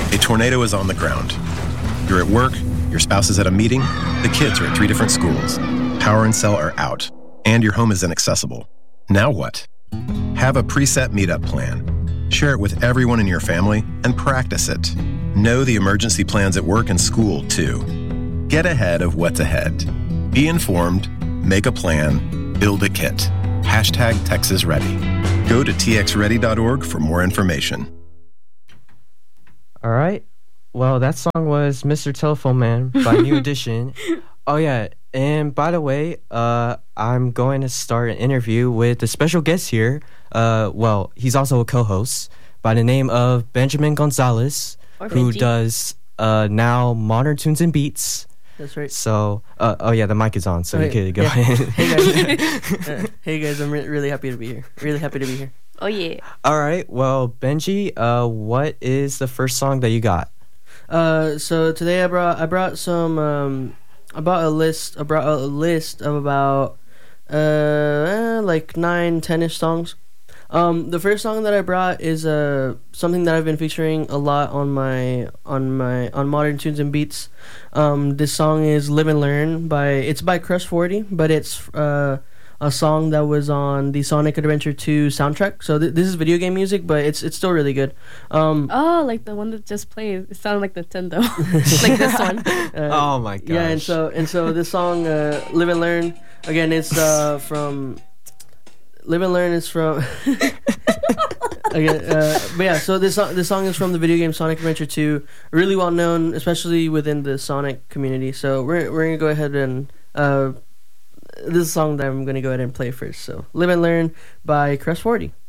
A tornado is on the ground. You're at work, your spouse is at a meeting, the kids are at 3 different schools. Power and cell are out, and your home is inaccessible. Now what? Have a preset meetup plan. Share it with everyone in your family and practice it. Know the emergency plans at work and school, too. Get ahead of what's ahead. Be informed, make a plan, build a kit. Hashtag TexasReady. Go to txready.org for more information. All right. Well, that song was Mr. Telephone Man by New Edition. Oh, yeah. And by the way, I'm going to start an interview with a special guest here. Well, he's also a co-host by the name of Benjamin Gonzalez, who does now Modern Tunes and Beats. That's right. So, oh yeah, the mic is on, so you could go ahead. Hey guys, I'm really happy to be here. Really happy to be here. Oh yeah. All right. Well, Benji, what is the first song that you got? So today I brought some I brought a list of about like 9-10ish songs. The first song that I brought is something that I've been featuring a lot on Modern Tunes and Beats. This song is "Live and Learn" by Crush 40, but it's a song that was on the Sonic Adventure 2 soundtrack. So this is video game music, but it's still really good. Like the one that just played. It sounded like Nintendo, like this one. Oh my gosh! Yeah, and so this song, "Live and Learn," again, it's from. Live and Learn is from. Again, but yeah, so this song is from the video game Sonic Adventure 2, really well known, especially within the Sonic community. So we're gonna go ahead and this is a song that I'm gonna go ahead and play first. So "Live and Learn" by Crush 40.